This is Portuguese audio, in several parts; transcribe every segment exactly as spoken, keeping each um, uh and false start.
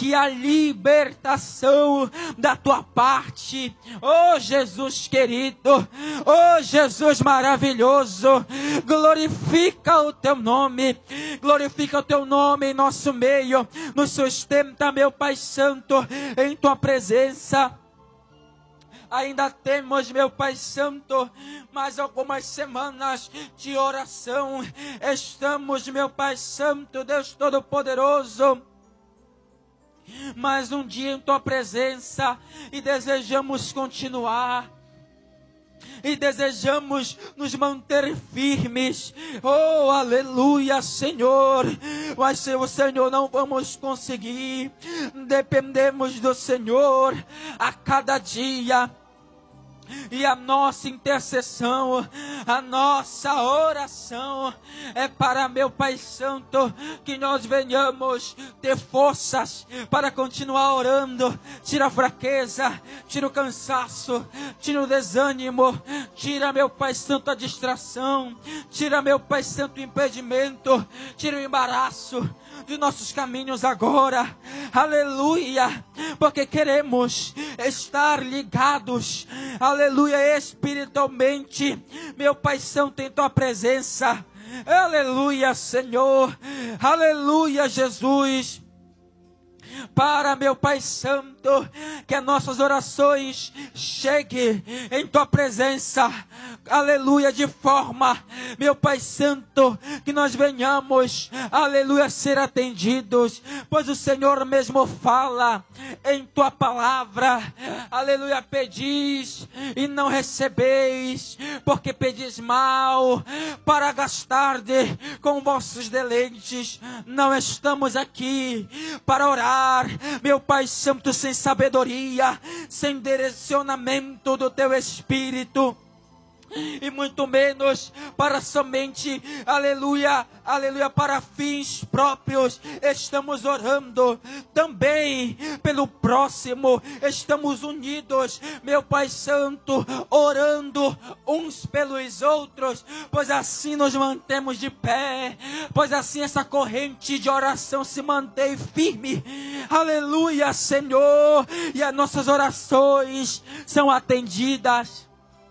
que a libertação da tua parte, oh Jesus querido, oh Jesus maravilhoso, glorifica o teu nome, glorifica o teu nome em nosso meio, nos sustenta, meu Pai Santo, em tua presença. Ainda temos, meu Pai Santo, mais algumas semanas de oração. Estamos, meu Pai Santo, Deus Todo-Poderoso, mais um dia em tua presença e desejamos continuar. E desejamos nos manter firmes. Oh, aleluia, Senhor. Mas sem o Senhor não vamos conseguir. Dependemos do Senhor a cada dia. E a nossa intercessão, a nossa oração é para, meu Pai Santo, que nós venhamos ter forças para continuar orando. Tira a fraqueza, tira o cansaço, tira o desânimo, tira, meu Pai Santo, a distração, tira, meu Pai Santo, o impedimento, tira o embaraço de nossos caminhos agora, aleluia, porque queremos estar ligados, aleluia, espiritualmente, meu Pai Santo, em tua presença, aleluia, Senhor, aleluia, Jesus. Para, meu Pai Santo, que as nossas orações cheguem em tua presença, aleluia, de forma, meu Pai Santo, que nós venhamos, aleluia, ser atendidos, pois o Senhor mesmo fala em tua palavra, aleluia, pedis e não recebeis, porque pedis mal, para gastar de, com vossos deleites. Não estamos aqui para orar, meu Pai Santo, sem sabedoria, sem direcionamento do teu Espírito, e muito menos para somente, aleluia, aleluia, para fins próprios. Estamos orando também pelo próximo, estamos unidos, meu Pai Santo, orando uns pelos outros, pois assim nos mantemos de pé, pois assim essa corrente de oração se mantém firme, aleluia, Senhor, e as nossas orações são atendidas.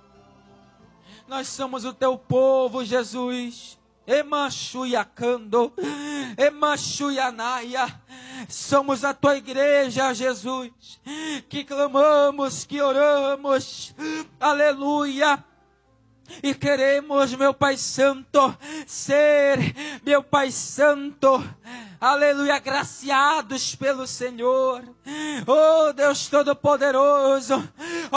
Nós somos o teu povo, Jesus. Emachuiacando, Emachuianaia. Somos a tua igreja, Jesus, que clamamos, que oramos, aleluia. E queremos, meu Pai Santo, ser, meu Pai Santo, aleluia, agraciados pelo Senhor. Oh, Deus Todo-Poderoso,